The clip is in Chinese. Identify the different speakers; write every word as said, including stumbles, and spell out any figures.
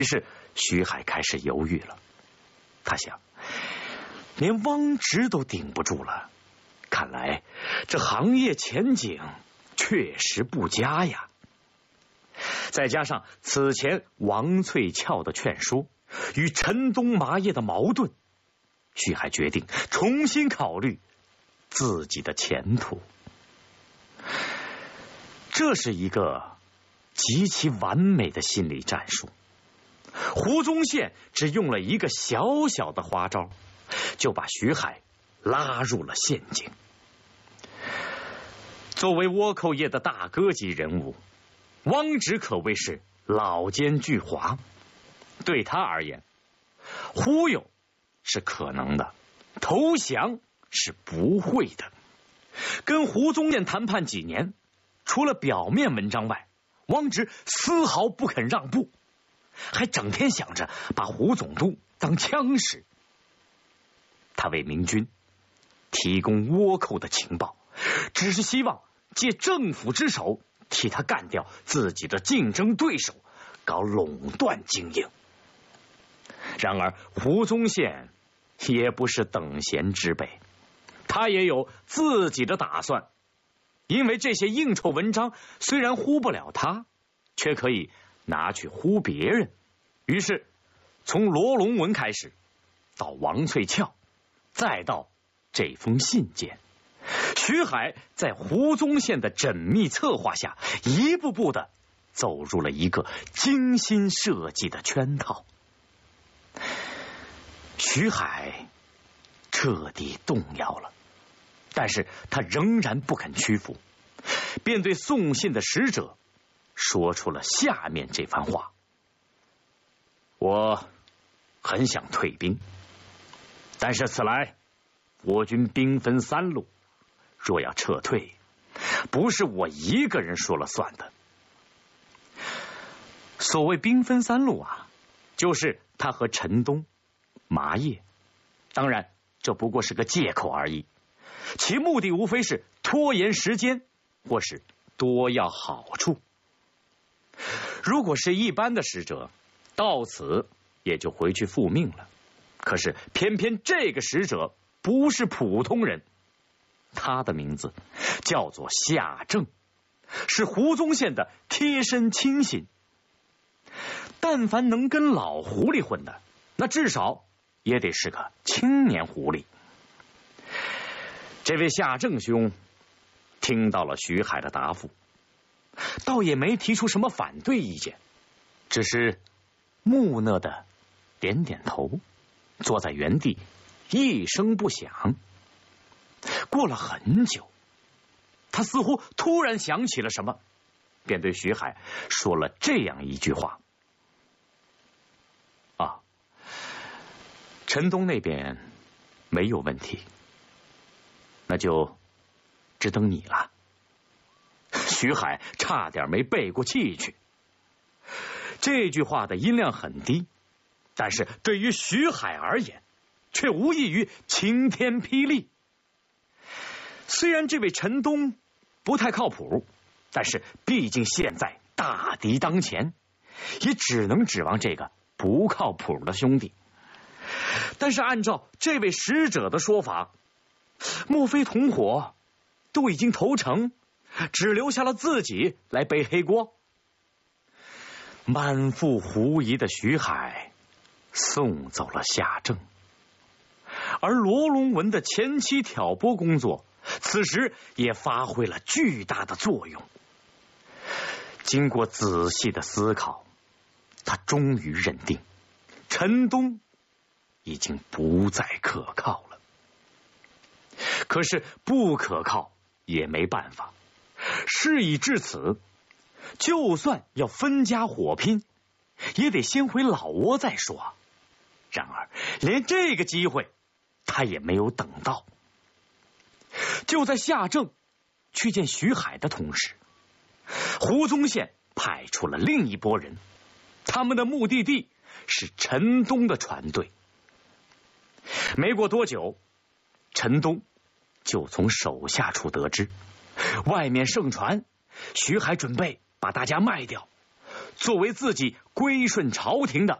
Speaker 1: 于是徐海开始犹豫了。他想，连汪直都顶不住了，看来这行业前景确实不佳呀。再加上此前王翠翘的劝说与陈东麻叶的矛盾，徐海决定重新考虑自己的前途。这是一个极其完美的心理战术。胡宗宪只用了一个小小的花招，就把徐海拉入了陷阱。作为倭寇业的大哥级人物，汪直可谓是老奸巨猾。对他而言，忽悠是可能的，投降是不会的。跟胡宗宪谈判几年，除了表面文章外，汪直丝毫不肯让步，还整天想着把胡总督当枪使。他为明军提供倭寇的情报，只是希望借政府之手替他干掉自己的竞争对手，搞垄断经营。然而胡宗宪也不是等闲之辈，他也有自己的打算。因为这些应酬文章虽然唬不了他，却可以拿去唬别人。于是从罗龙文开始，到王翠翘，再到这封信件，徐海在胡宗宪的缜密策划下，一步步的走入了一个精心设计的圈套。徐海彻底动摇了，但是他仍然不肯屈服，便对送信的使者说出了下面这番话：我很想退兵，但是此来我军兵分三路，若要撤退，不是我一个人说了算的。所谓兵分三路啊，就是他和陈东、麻叶，当然这不过是个借口而已，其目的无非是拖延时间，或是多要好处。如果是一般的使者，到此也就回去复命了。可是偏偏这个使者不是普通人，他的名字叫做夏正，是胡宗宪的贴身亲信。但凡能跟老狐狸混的，那至少也得是个青年狐狸。这位夏正兄听到了徐海的答复，倒也没提出什么反对意见，只是木讷的点点头，坐在原地一声不响。过了很久，他似乎突然想起了什么，便对徐海说了这样一句话：啊，陈东那边没有问题，那就只等你了。徐海差点没背过气去。这句话的音量很低，但是对于徐海而言，却无异于晴天霹雳。虽然这位陈东不太靠谱，但是毕竟现在大敌当前，也只能指望这个不靠谱的兄弟。但是按照这位使者的说法，莫非同伙都已经投诚，只留下了自己来背黑锅？满腹狐疑的徐海送走了夏正，而罗龙文的前期挑拨工作此时也发挥了巨大的作用。经过仔细的思考，他终于认定陈东已经不再可靠了。可是不可靠也没办法，事已至此，就算要分家火拼，也得先回老窝再说。然而连这个机会他也没有等到。就在夏正去见徐海的同时，胡宗宪派出了另一拨人，他们的目的地是陈东的船队。没过多久，陈东就从手下处得知外面盛传徐海准备把大家卖掉， 作为自己归顺朝廷的